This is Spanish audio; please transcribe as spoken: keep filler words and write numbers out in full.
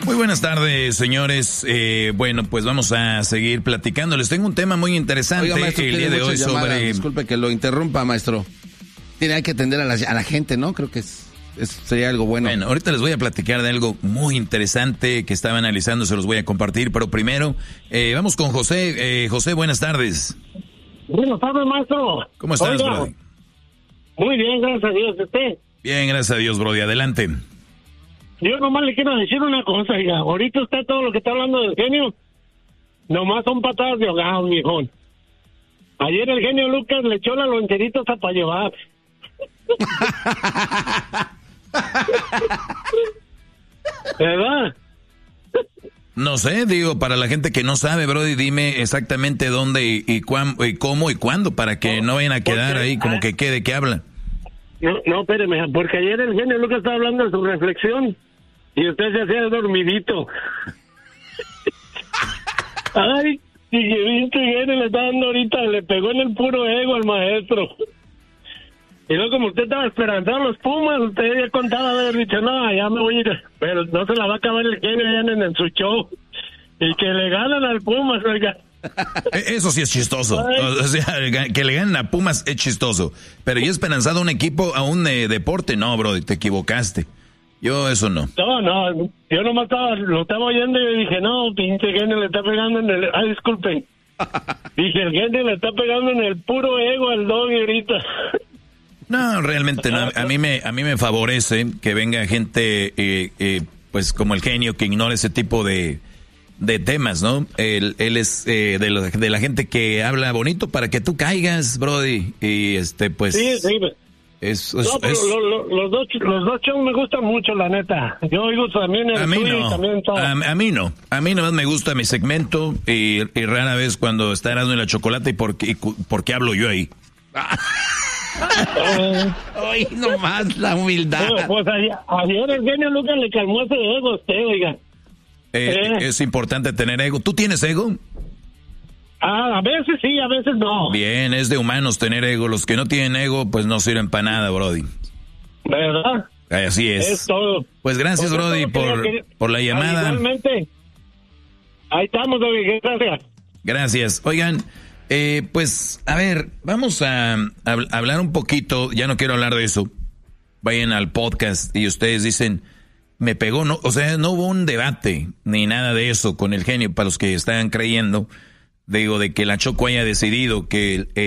Muy buenas tardes, señores. Eh, bueno, pues vamos a seguir platicando. Les tengo un tema muy interesante. Oiga, maestro, el día de hoy llamadas. sobre... Disculpe que lo interrumpa, maestro. Tiene que atender a la, a la gente, ¿no? Creo que es, es, sería algo bueno. Bueno, ahorita les voy a platicar de algo muy interesante que estaba analizando, se los voy a compartir. Pero primero, eh, vamos con José. Eh, José, buenas tardes. Buenas tardes, maestro. ¿Cómo estás, Oiga, Brody? Muy bien, gracias a Dios. ¿Usted? Bien, gracias a Dios, Brody. Adelante. Yo nomás le quiero decir una cosa, oiga. Ahorita usted todo lo que está hablando del genio, nomás son patadas de ahogado, viejón. Ayer el genio Lucas le echó la loncherita hasta para llevar. ¿Verdad? No sé, digo, para la gente que no sabe, Brody, dime exactamente dónde y, y, cuán, y cómo y cuándo, para que no vayan a quedar Porque, ahí como ah, que quede que habla. No, no, espéreme, porque ayer el genio Lucas estaba hablando de su reflexión y usted se hacía dormidito. Ay, y que viste, genio le está dando ahorita, le pegó en el puro ego al maestro. Y luego, como usted estaba esperanzado los Pumas, usted ya contaba haber dicho, no, ya me voy a ir, pero no se la va a acabar el genio ya en, en su show. Y que le ganan al Pumas, oiga. Eso sí es chistoso. O sea, que le ganen a Pumas es chistoso. Pero yo esperanzado a un equipo, a un eh, deporte, no, Brody, te equivocaste. Yo eso no. No, no, yo nomás estaba, lo estaba oyendo y dije, no, pinche genio le está pegando en el... Ay, disculpen. Dije, el genio le está pegando en el puro ego al doggy ahorita. No, realmente no. A mí me, a mí me favorece que venga gente, eh, eh, pues como el genio, que ignore ese tipo de, de temas, ¿no? Él, él es eh, de, lo, de la gente que habla bonito para que tú caigas, Brody. Y este, pues... Sí, sí. Es, es, no, pero es, lo, lo, los dos los dos shows me gustan mucho, la neta. Yo oigo también el a mí suyo no, y también todo. a, a mí no. A mí nomás me gusta mi segmento y, y rara vez cuando está Erasmo y la Chocolate y por qué, por qué hablo yo ahí. Ay, nomás la humildad. Bueno, pues ayer, ayer el genio Lucas le calmó ese ego a usted, oiga. Eh, Eh. Es importante tener ego. ¿Tú tienes ego? Ah, a veces sí, a veces no. Bien, es de humanos tener ego. Los que no tienen ego, pues no sirven para nada, Brody. ¿Verdad? Así es. Es todo. Pues gracias, Pues Brody, es todo lo por, que yo- por la llamada. Ah, igualmente. Ahí estamos, oiga, gracias. Gracias. Oigan, eh, pues, a ver, vamos a, a hablar un poquito. Ya no quiero hablar de eso. Vayan al podcast y ustedes dicen, me pegó, no, o sea, no hubo un debate ni nada de eso con el genio para los que están creyendo. Digo, de que la Choco haya decidido que